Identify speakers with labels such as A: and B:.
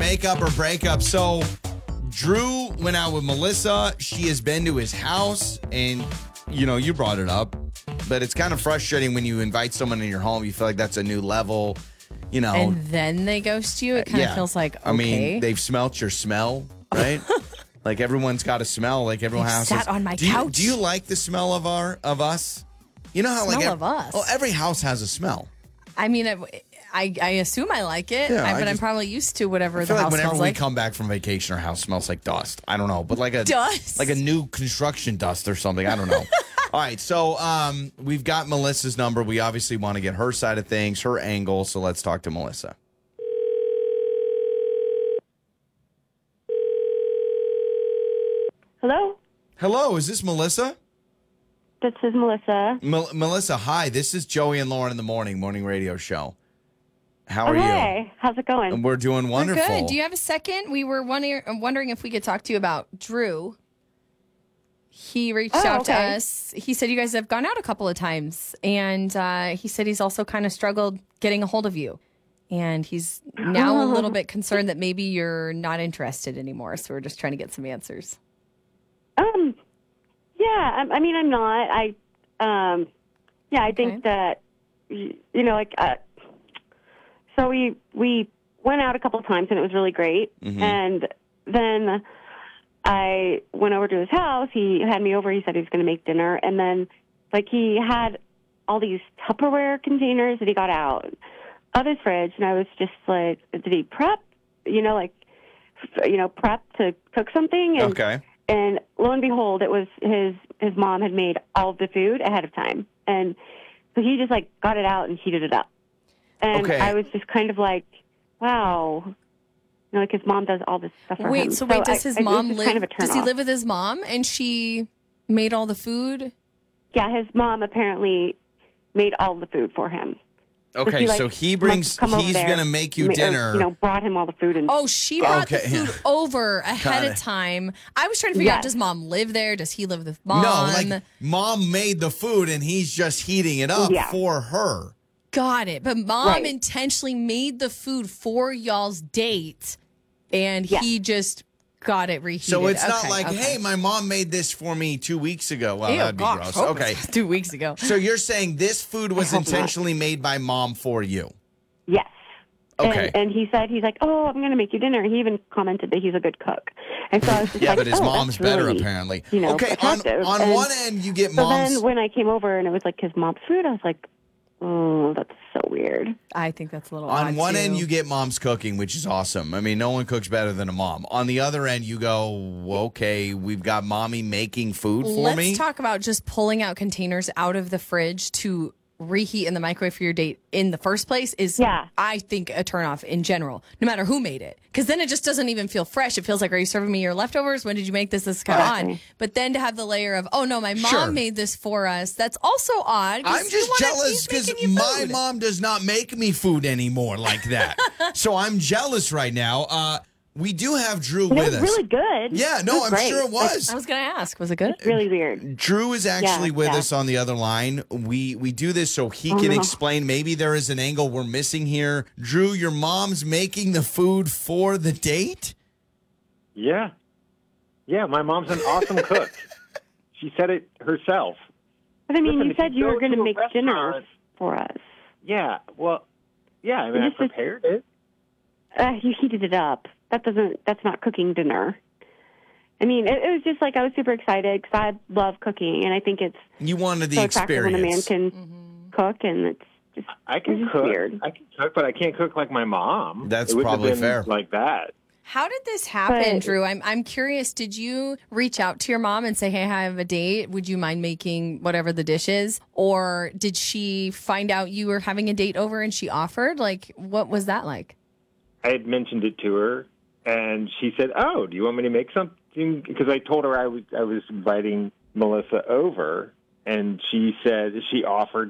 A: makeup or breakup. So Drew went out with Melissa. She has been to his house, and you brought it up, but it's kind of frustrating when you invite someone in your home. You feel like that's a new level,
B: And then they ghost you. It kind of feels like, okay.
A: I mean, they've smelt your smell, right? Like everyone's got a smell. Like everyone has.
B: Sat on my couch.
A: Do you like the smell of us? You know how
B: smell of us.
A: Well, every house has a smell.
B: I mean, I assume I like it, but I'm probably used to whatever the house smells like.
A: Whenever we come back from vacation, our house smells like dust. I don't know, but like a
B: dust,
A: like a new construction dust or something. I don't know. All right, so we've got Melissa's number. We obviously want to get her side of things, her angle. So let's talk to Melissa.
C: Hello?
A: Hello, is this Melissa?
C: This is Melissa.
A: Melissa, hi. This is Joey and Lauren in the morning radio show. How are you?
C: Hey, how's it going?
A: We're doing wonderful.
B: We're good. Do you have a second? We were wondering if we could talk to you about Drew. He reached out to us. He said you guys have gone out a couple of times, and he said he's also kind of struggled getting a hold of you. And he's now a little bit concerned that maybe you're not interested anymore. So we're just trying to get some answers.
C: Yeah, I mean, I'm not. I think that, so we went out a couple of times and it was really great. Mm-hmm. And then I went over to his house. He had me over. He said he was going to make dinner. And then, he had all these Tupperware containers that he got out of his fridge. And I was just like, did he prep? Prep to cook something? And,
A: okay.
C: And lo and behold, it was his mom had made all of the food ahead of time. And so he just got it out and heated it up. And I was just kind of like, wow. His mom does all this stuff for him.
B: Wait, does his mom live? Kind of does he live with his mom and she made all the food?
C: Yeah, his mom apparently made all the food for him.
A: Okay, so he's going to make you dinner.
C: Brought him all the food.
B: She brought the food over ahead of time. I was trying to figure out, does mom live there? Does he live with mom?
A: No, mom made the food and he's just heating it up for her.
B: Got it. But mom intentionally made the food for y'all's date and he just got it reheated.
A: So it's not hey, my mom made this for me 2 weeks ago. Well, that'd be gross. Okay.
B: 2 weeks ago.
A: So you're saying this food was intentionally made by mom for you?
C: Yes.
A: Okay.
C: And he said, he's like, oh, I'm going to make you dinner. He even commented that he's a good cook. And so I was just
A: but his mom's better, apparently. Okay, on one end, you get mom's.
C: So then when I came over and it was his mom's food, I was like, oh, that's so weird.
B: I think that's a little odd,
A: on one
B: too.
A: end, you get mom's cooking, which is awesome. I mean, no one cooks better than a mom. On the other end, you go, okay, we've got mommy making food for me.
B: Let's talk about just pulling out containers out of the fridge to reheat in the microwave for your date in the first place is, I think, a turnoff in general, no matter who made it. Because then it just doesn't even feel fresh. It feels like, are you serving me your leftovers? When did you make this? This is kind of odd. But then to have the layer of, oh, no, my mom made this for us. That's also odd.
A: I'm just jealous because my mom does not make me food anymore like that. So I'm jealous right now. We do have Drew with us.
C: It was really good.
A: Yeah, no, I'm sure it was.
B: I was going to ask, was it good?
C: It's really weird.
A: Drew is actually with us on the other line. We do this so he can explain. Maybe there is an angle we're missing here. Drew, your mom's making the food for the date?
D: Yeah. Yeah, my mom's an awesome cook. She said it herself.
C: But I mean, you said you were going to make dinner for us.
D: Yeah, well, yeah, I mean, I prepared it.
C: You heated it up. That's not cooking dinner. I mean, it was just I was super excited because I love cooking, and I think it's
A: you wanted the
C: so
A: experience
C: when a man can cook, and it's just
D: I can cook.
C: Weird.
D: I can cook, but I can't cook like my mom.
A: That's probably fair.
D: Like that.
B: How did this happen, Drew? I'm curious. Did you reach out to your mom and say, hey, I have a date. Would you mind making whatever the dish is? Or did she find out you were having a date over and she offered? What was that like?
D: I had mentioned it to her, and she said, oh, do you want me to make something? Because I told her I was inviting Melissa over, and she said she offered